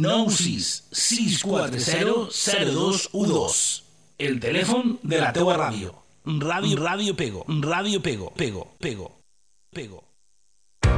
96 640 0212. El telèfon de la teua ràdio. Ràdio Pego. Ràdio Pego. Pego.